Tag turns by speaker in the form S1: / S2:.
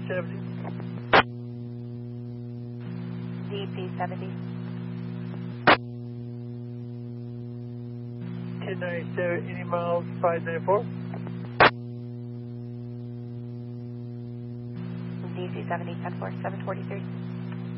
S1: 70.
S2: DC 70.
S1: 1097, 80 miles, 594.
S2: DC 70, 10-4, 743.